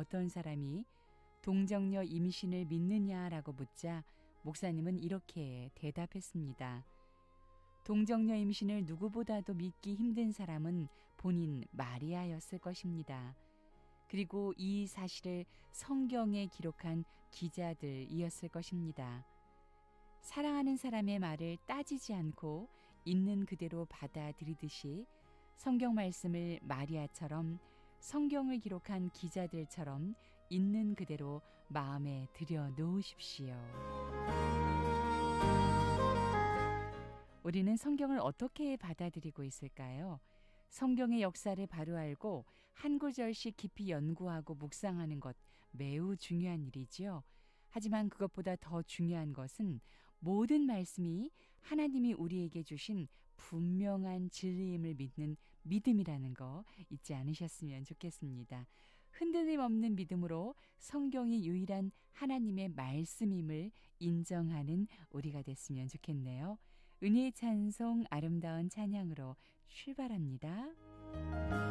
어떤 사람이 동정녀 임신을 믿느냐라고 묻자 목사님은 이렇게 대답했습니다. 동정녀 임신을 누구보다도 믿기 힘든 사람은 본인 마리아였을 것입니다. 그리고 이 사실을 성경에 기록한 기자들이었을 것입니다. 사랑하는 사람의 말을 따지지 않고 있는 그대로 받아들이듯이 성경 말씀을 마리아처럼 성경을 기록한 기자들처럼 있는 그대로 마음에 들여 놓으십시오. 우리는 성경을 어떻게 받아들이고 있을까요? 성경의 역사를 바로 알고 한 구절씩 깊이 연구하고 묵상하는 것 매우 중요한 일이지요. 하지만 그것보다 더 중요한 것은 모든 말씀이 하나님이 우리에게 주신 분명한 진리임을 믿는 믿음이라는 거 잊지 않으셨으면 좋겠습니다. 흔들림 없는 믿음으로 성경이 유일한 하나님의 말씀임을 인정하는 우리가 됐으면 좋겠네요. 은혜의 찬송 아름다운 찬양으로 출발합니다.